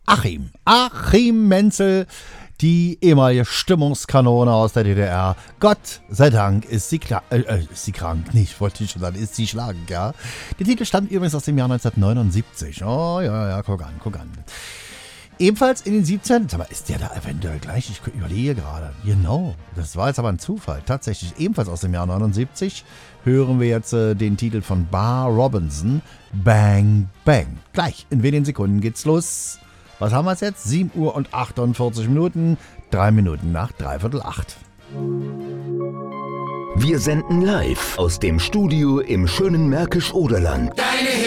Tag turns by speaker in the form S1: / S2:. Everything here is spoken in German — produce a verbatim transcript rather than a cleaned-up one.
S1: Achim. Achim Menzel, die ehemalige Stimmungskanone aus der D D R. Gott sei Dank ist sie, kla- äh, äh, ist sie krank. Nicht, wollte ich schon sagen, ist sie schlagend, ja. Der Titel stammt übrigens aus dem Jahr neunzehnhundertneunundsiebzig. Oh, ja, ja, guck an, guck an. Ebenfalls in den siebzehn, sag mal, ist der da eventuell gleich? Ich überlege gerade. Genau, das war jetzt aber ein Zufall. Tatsächlich ebenfalls aus dem Jahr neunundsiebzig hören wir jetzt äh, den Titel von Bar Robinson, Bang Bang. Gleich, in wenigen Sekunden geht's los. Was haben wir jetzt? sieben Uhr und achtundvierzig Minuten, drei Minuten nach dreiviertel acht.
S2: Wir senden live aus dem Studio im schönen Märkisch-Oderland.